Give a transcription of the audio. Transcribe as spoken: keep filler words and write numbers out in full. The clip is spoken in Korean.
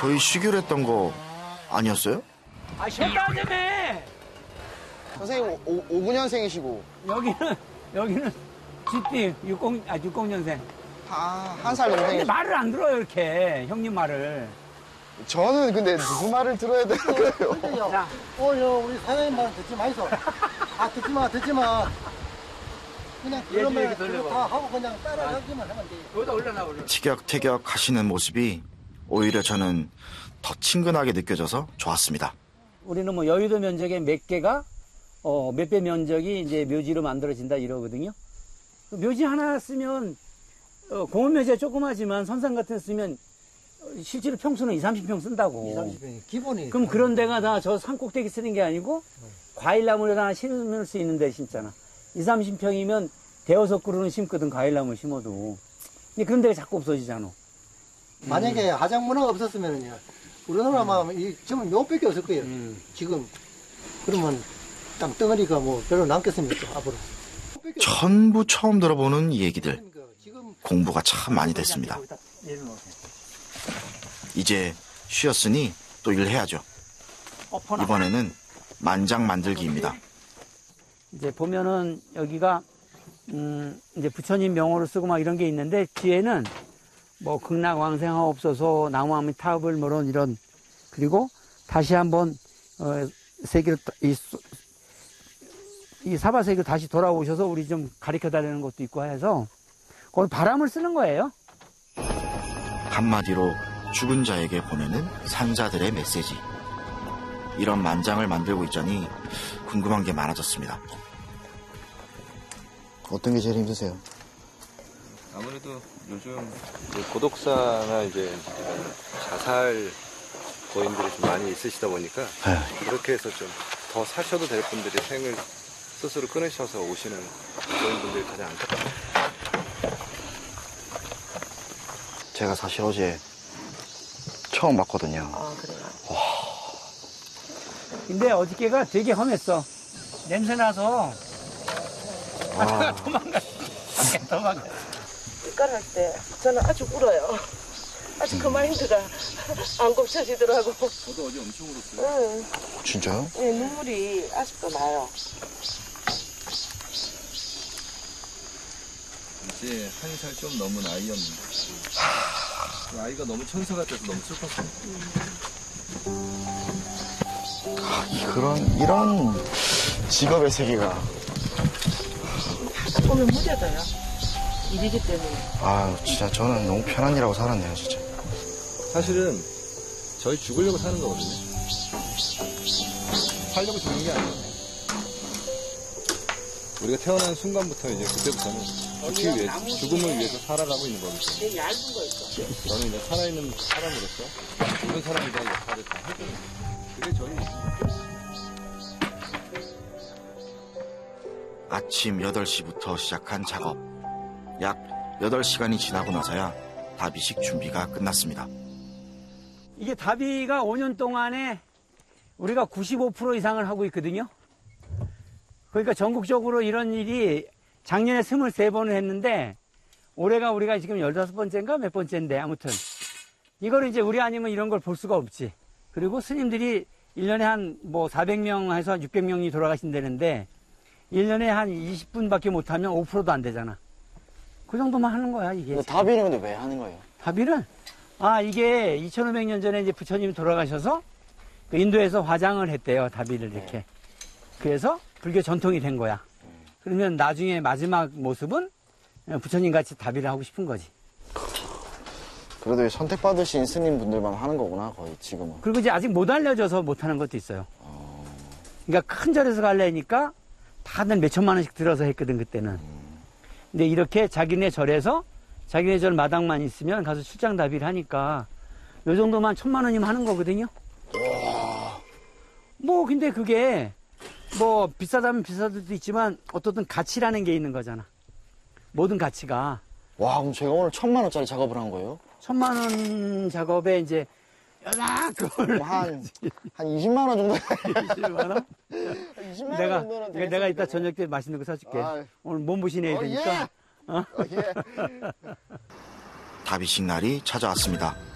저희 쉬기로 했던 거 아니었어요? 아, 쉬었다 하자며! 선생님 오구 년생이시고. 여기는, 여기는 지띠 육십, 아, 육십 년생. 아, 한 살 근데 동생이. 말을 안 들어요, 이렇게. 형님 말을. 저는 근데 누구 말을 들어야 되는 거예요? 자, 어, 여, 우리 사장님 말 듣지 마이소. 아, 듣지 마, 듣지 마. 그냥 그러면 이렇게 그거 돌려봐. 다 하고 그냥 따라가기만 하면 돼. 여기다 올려놔, 올려. 티격태격 하시는 모습이 오히려 저는 더 친근하게 느껴져서 좋았습니다. 우리는 뭐 여의도 면적의 몇 개가, 어, 몇 배 면적이 이제 묘지로 만들어진다 이러거든요. 그 묘지 하나 쓰면, 어, 공원 묘지가 조그마지만 선산 같은 데 쓰면 실제로 평수는 이삼십 평 쓴다고. 이삼십 평이 기본이. 그럼 그런 데가 다 저 산 꼭대기 쓰는 게 아니고 과일나무를 하나 심을 수 있는 데 심잖아. 이삼십 평이면 대여섯 그루는 심거든, 과일나무 심어도. 근데 그런 데가 자꾸 없어지잖아. 만약에 하장 문화가 없었으면요, 우리나라만 이 정말 몇 백이 없을 거예요. 음. 지금. 그러면 땅덩어리가 뭐 별로 남겠습니까, 앞으로. 전부 처음 들어보는 얘기들. 그러니까 지금 공부가 참 많이 됐습니다. 이제 쉬었으니 또 일해야죠. 이번에는 만장 만들기입니다. 이제 보면은 여기가 음 이제 부처님 명호를 쓰고 막 이런 게 있는데 뒤에는 뭐 극락왕생하옵소서, 나무아미타불 뭐런 이런, 그리고 다시 한번 어 세계로 이, 이 사바세계로 다시 돌아오셔서 우리 좀 가르쳐 달라는 것도 있고 해서 거기 바람을 쓰는 거예요. 한마디로 죽은 자에게 보내는 산자들의 메시지. 이런 만장을 만들고 있자니 궁금한 게 많아졌습니다. 어떤 게 제일 힘드세요? 아무래도 요즘 고독사나 이제 자살 고인들이 좀 많이 있으시다 보니까 그렇게 해서 좀 더 사셔도 될 분들이 생을 스스로 끊으셔서 오시는 그런 분들이 가장 안타깝습니다. 제가 사실 어제 처음 봤거든요. 아, 그래요? 근데 어저께가 되게 험했어. 냄새 나서 아, 도망가. 도망가. 밀가루 할 때 저는 아주 울어요. 아주 그 마인드가 안 고쳐지더라고. 저도 어제 엄청 울었어요. 응. 진짜요? 네, 눈물이 아직도 나요. 이제 한 살 좀 넘은 아이였는데 그 아이가 너무 천사 같아서 너무 슬펐어요. 그런, 이런 직업의 세계가. 하다 보면 무뎌져요. 일이기 때문에. 아, 진짜 저는 너무 편한 일하고 살았네요, 진짜. 사실은 저희 죽으려고 사는 거거든요. 살려고 죽는 게 아니에요. 우리가 태어난 순간부터 이제 그때부터는 죽기 위해, 죽음을 위해서 살아가고 있는 거거든요. 되게 얇은 거 있어. 저는 이제 살아있는 사람으로서 죽은 사람에 대한 역할을 다 해줘요. 그게 저희 모습이에요. 아침 여덟 시부터 시작한 작업. 약 여덟 시간이 지나고 나서야 다비식 준비가 끝났습니다. 이게 다비가 오 년 동안에 우리가 구십오 퍼센트 이상을 하고 있거든요. 그러니까 전국적으로 이런 일이 작년에 스물세 번을 했는데 올해가 우리가 지금 열다섯 번째인가 몇 번째인데 아무튼 이거를 이제 우리 아니면 이런 걸 볼 수가 없지. 그리고 스님들이 일 년에 한 뭐 사백 명 해서 육백 명이 돌아가신다는데 일 년에 한 이십 분밖에 못하면 오 퍼센트도 안 되잖아. 그 정도만 하는 거야 이게. 다비는 근데 왜 하는 거예요? 다비를 아 이게 이천오백 년 전에 이제 부처님이 돌아가셔서 그 인도에서 화장을 했대요, 다비를 이렇게. 네. 그래서 불교 전통이 된 거야. 그러면 나중에 마지막 모습은 부처님 같이 다비를 하고 싶은 거지. 그래도 선택받으신 스님분들만 하는 거구나, 거의 지금은. 그리고 이제 아직 못 알려져서 못 하는 것도 있어요. 그러니까 큰 절에서 가려니까 다들 몇 천만 원씩 들어서 했거든, 그때는. 근데 이렇게 자기네 절에서 자기네 절 마당만 있으면 가서 출장 다비를 하니까 요 정도만 천만 원이면 하는 거거든요. 뭐 근데 그게 뭐 비싸다면 비쌀 수도 있지만 어떻든 가치라는 게 있는 거잖아. 모든 가치가. 와, 그럼 제가 오늘 천만 원짜리 작업을 한 거예요? 천만 원 작업에 이제 연락을 한, 한 이십만 원 정도. 이십만 원? 이십만 내가, 원 정도는 내가, 내가 이따 저녁 때 맛있는 거 사줄게. 아유. 오늘 몸보신 해야 어, 되니까. 예. 어? 어, 예. 다비식 날이 찾아왔습니다.